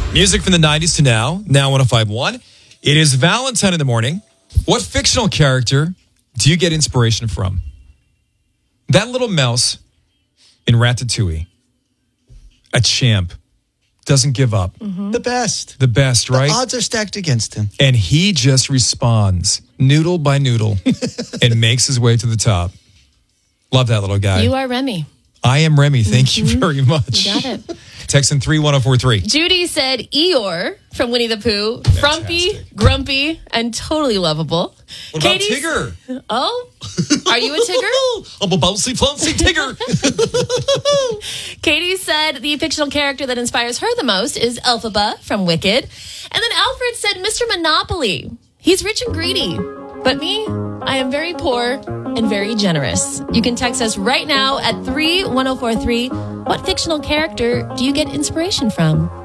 Music from the 90s to now 105.1. It is Valentine in the morning. What fictional character do you get inspiration from? That little mouse in Ratatouille, a champ, doesn't give up. Mm-hmm. The best, right? The odds are stacked against him. And he just responds noodle by noodle and makes his way to the top. Love that little guy. You are Remy. I am Remy. Thank you very much. You got it. Text in 31043. Judy said Eeyore from Winnie the Pooh. Fantastic. Frumpy, grumpy, and totally lovable. What about Tigger? Oh, are you a Tigger? I'm a bouncy, flouncy Tigger. Katie said the fictional character that inspires her the most is Elphaba from Wicked. And then Alfred said Mr. Monopoly. He's rich and greedy. But me, I am very poor and very generous. You can text us right now at 31043. What fictional character do you get inspiration from?